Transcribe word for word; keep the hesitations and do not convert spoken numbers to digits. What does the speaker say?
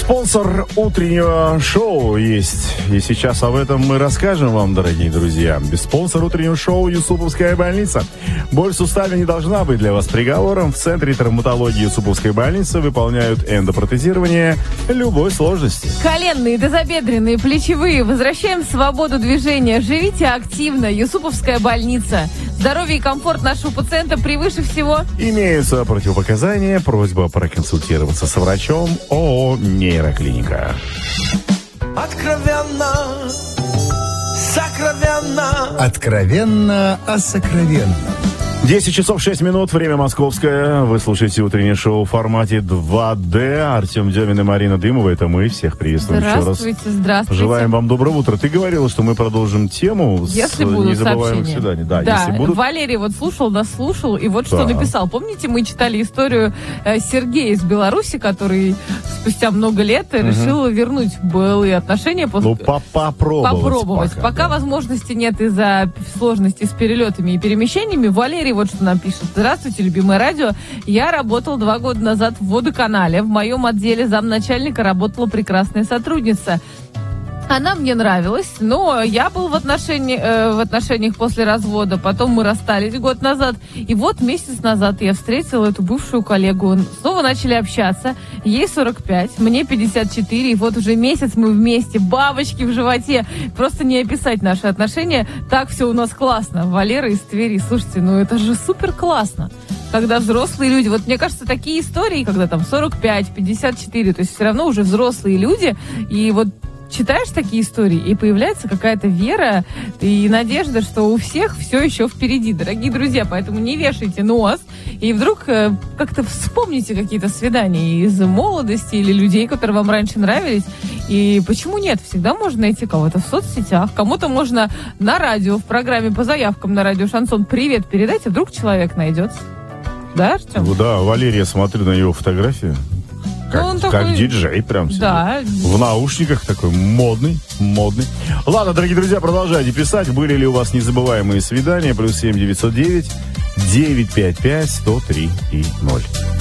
Спонсор утреннего шоу есть. И сейчас об этом мы расскажем вам, дорогие друзья. Без спонсора утреннего шоу Юсуповская больница. Боль в суставе не должна быть для вас приговором. В Центре травматологии Юсуповской больницы выполняют эндопротезирование любой сложности. Коленные, тазобедренные, плечевые. Возвращаем свободу движения. Живите активно. Юсуповская больница. Здоровье и комфорт нашего пациента превыше всего. Имеются противопоказания. Просьба проконсультироваться с врачом. ООО «Нейроклиника». Откровенно, сокровенно. Откровенно о сокровенном. десять часов шесть минут, время московское. Вы слушаете утреннее шоу в формате два дэ. Артем Демин и Марина Дымова. Это мы. Всех приветствуем еще раз. Здравствуйте, здравствуйте. Желаем вам доброго утра. Ты говорила, что мы продолжим тему если с будут незабываемых сообщения. свиданий. Да, да, если будут... Валерий вот слушал, нас слушал, и вот да. что написал. Помните, мы читали историю э, Сергея из Беларуси, который спустя много лет угу. решил вернуть былые отношения. После... Ну, по попробовать. Попробовать. Пока, пока да. возможности нет из-за сложностей с перелетами и перемещениями. Валерий вот что нам пишет. Здравствуйте, любимое радио. Я работал два года назад в водоканале. В моем отделе замначальника работала прекрасная сотрудница. Она мне нравилась, но я был в, отношении, э, в отношениях после развода. Потом мы расстались год назад. И вот месяц назад я встретила эту бывшую коллегу. Снова начали общаться. Ей сорок пять, мне пятьдесят четыре. И вот уже месяц мы вместе. Бабочки в животе. Просто не описать наши отношения. Так все у нас классно. Валера из Твери. Слушайте, ну это же супер классно. Когда взрослые люди, вот мне кажется, такие истории, когда там сорок пять, пятьдесят четыре, то есть все равно уже взрослые люди. И вот читаешь такие истории, и появляется какая-то вера и надежда, что у всех все еще впереди, дорогие друзья. Поэтому не вешайте нос, и вдруг э, как-то вспомните какие-то свидания из молодости или людей, которые вам раньше нравились. И почему нет? Всегда можно найти кого-то в соцсетях, кому-то можно на радио, в программе по заявкам на радио «Шансон» привет передать, и вдруг человек найдется. Да, Артем? Да, Валерий, я смотрю на его фотографию. Как, ну, как такой... диджей прям сидит. Да. В наушниках такой модный, модный. Ладно, дорогие друзья, продолжайте писать. Были ли у вас незабываемые свидания? Плюс семь девятьсот девять девятьсот пятьдесят пять сто три и ноль.